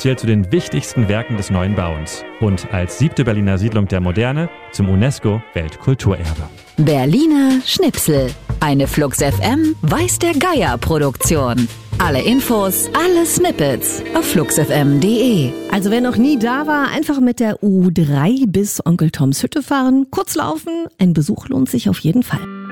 zählt zu den wichtigsten Werken des neuen Bauens und als 7. Berliner Siedlung der Moderne zum UNESCO-Weltkulturerbe. Berliner Schnipsel. Eine Flux FM Weiß der Geier Produktion. Alle Infos, alle Snippets auf fluxfm.de. Also wer noch nie da war, einfach mit der U3 bis Onkel Toms Hütte fahren, kurz laufen, ein Besuch lohnt sich auf jeden Fall.